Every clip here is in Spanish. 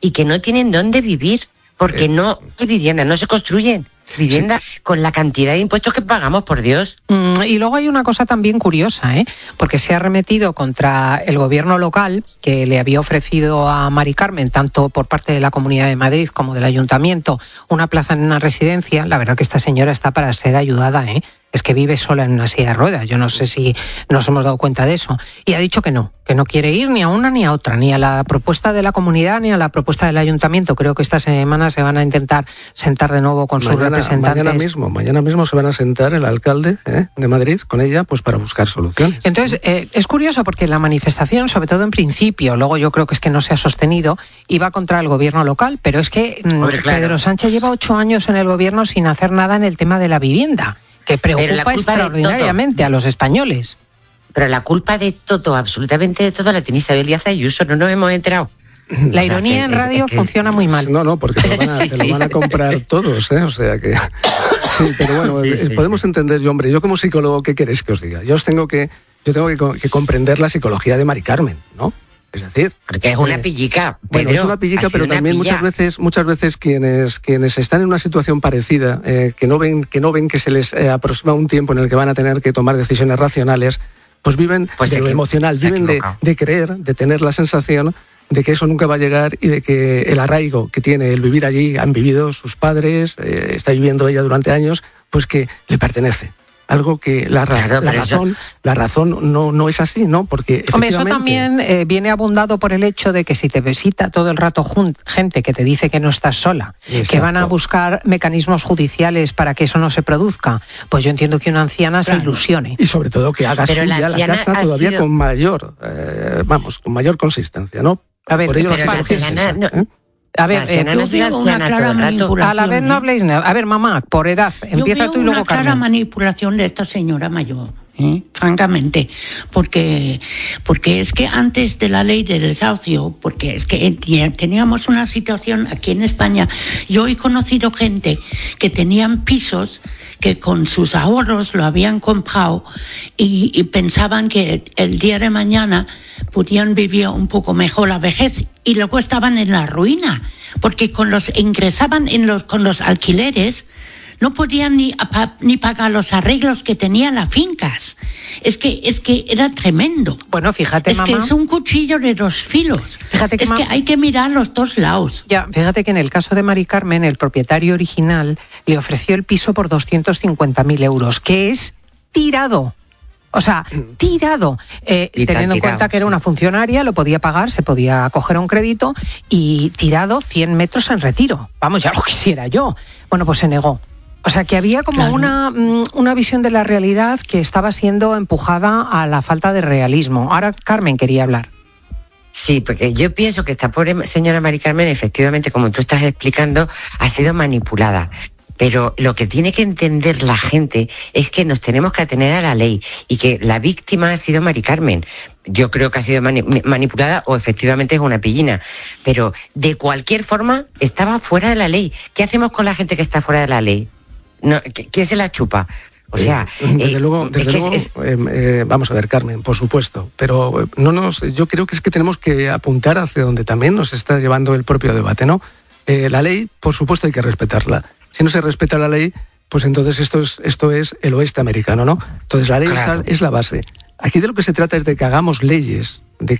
y que no tienen dónde vivir, porque no hay vivienda, no se construyen vivienda con la cantidad de impuestos que pagamos, por Dios. Y luego hay una cosa también curiosa, porque se ha arremetido contra el gobierno local, que le había ofrecido a Mari Carmen, tanto por parte de la Comunidad de Madrid como del Ayuntamiento, una plaza en una residencia. La verdad que esta señora está para ser ayudada, es que vive sola en una silla de ruedas. Yo no sé si nos hemos dado cuenta de eso. Y ha dicho que no quiere ir ni a una ni a otra, ni a la propuesta de la comunidad ni a la propuesta del ayuntamiento. Creo que esta semana se van a intentar sentar de nuevo con sus representantes. Mañana mismo se van a sentar el alcalde de Madrid con ella, pues para buscar soluciones. Entonces, es curioso porque la manifestación, sobre todo en principio, luego yo creo que es que no se ha sostenido, iba contra el gobierno local, pero es que Pedro Sánchez lleva 8 años en el gobierno sin hacer nada en el tema de la vivienda, que preocupa extraordinariamente a los españoles. Pero la culpa de todo, absolutamente de todo, la tiene Isabel Díaz Ayuso, no nos hemos enterado. La ironía en radio funciona muy mal. No, porque te lo van a comprar todos, o sea que... Sí, pero bueno, podemos entender, yo como psicólogo, ¿qué queréis que os diga? Yo tengo que comprender la psicología de Mari Carmen, ¿no? Es decir... Porque es una pillica, Pedro. Bueno, es una pillica, pero también muchas veces quienes están en una situación parecida, que no ven que se les aproxima un tiempo en el que van a tener que tomar decisiones racionales, pues viven de lo emocional, viven de creer, de tener la sensación de que eso nunca va a llegar y de que el arraigo que tiene el vivir allí, han vivido sus padres, está viviendo ella durante años, pues que le pertenece. Algo que la razón no es así, ¿no? Porque hombre, eso también viene abundado por el hecho de que si te visita todo el rato gente que te dice que no estás sola, exacto, que van a buscar mecanismos judiciales para que eso no se produzca, pues yo entiendo que una anciana se ilusione. Y sobre todo que haga suya la casa todavía con mayor consistencia, ¿no? A ver, por ello a ver, a la vez no habléis nada. A ver, mamá, por edad, empieza tú y luego Carmen. Yo veo una clara manipulación de esta señora mayor, francamente, porque es que antes de la ley del desahucio, porque es que teníamos una situación aquí en España, yo he conocido gente que tenían pisos que con sus ahorros lo habían comprado y pensaban que el día de mañana podían vivir un poco mejor la vejez y luego estaban en la ruina, porque ingresaban con los alquileres, no podían ni pagar los arreglos que tenían las fincas. Es que era tremendo. Bueno, fíjate, mamá. Es que es un cuchillo de 2 filos. Fíjate que hay que mirar los 2 lados. Ya, fíjate que en el caso de Mari Carmen, el propietario original le ofreció el piso por 250.000 euros, que es tirado. O sea, tirado. Teniendo en cuenta que era una funcionaria, lo podía pagar, se podía coger un crédito y tirado 100 metros en Retiro. Vamos, ya lo quisiera yo. Bueno, pues se negó. O sea, que había como una visión de la realidad que estaba siendo empujada a la falta de realismo. Ahora Carmen quería hablar. Sí, porque yo pienso que esta pobre señora Mari Carmen, efectivamente, como tú estás explicando, ha sido manipulada. Pero lo que tiene que entender la gente es que nos tenemos que atener a la ley y que la víctima ha sido Mari Carmen. Yo creo que ha sido manipulada o efectivamente es una pillina. Pero de cualquier forma estaba fuera de la ley. ¿Qué hacemos con la gente que está fuera de la ley? No, ¿quién se la chupa? O sea, desde luego, vamos a ver, Carmen, por supuesto, pero yo creo que es que tenemos que apuntar hacia donde también nos está llevando el propio debate, ¿no? La ley, por supuesto, hay que respetarla. Si no se respeta la ley, pues entonces esto es el oeste americano, ¿no? Entonces la ley es la base. Aquí de lo que se trata es de que hagamos leyes,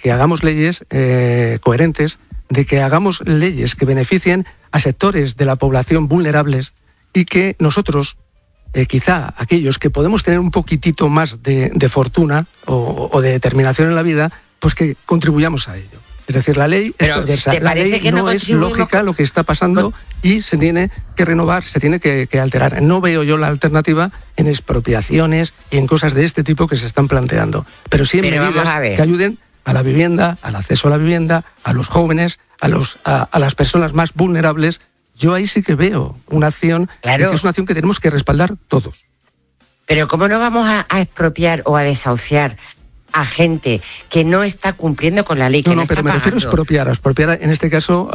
coherentes, de que hagamos leyes que beneficien a sectores de la población vulnerables y que nosotros, quizá aquellos que podemos tener un poquitito más de fortuna o de determinación en la vida, pues que contribuyamos a ello. Es decir, la ley es perversa. La ley no es lógica lo que está pasando y se tiene que renovar, se tiene que alterar. No veo yo la alternativa en expropiaciones y en cosas de este tipo que se están planteando. Pero sí en medidas que ayuden a la vivienda, al acceso a la vivienda, a los jóvenes, a las personas más vulnerables. Yo ahí sí que veo una acción, que es una acción que tenemos que respaldar todos. Pero ¿cómo no vamos a expropiar o a desahuciar a gente que no está cumpliendo con la ley, que no está pero me refiero a expropiar en este caso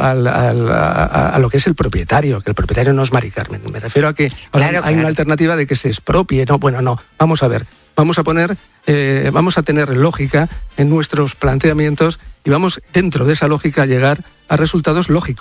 a lo que es el propietario, que el propietario no es Mari Carmen. Me refiero a que hay una alternativa de que se expropie. No, vamos a ver, vamos a tener lógica en nuestros planteamientos y vamos dentro de esa lógica a llegar a resultados lógicos.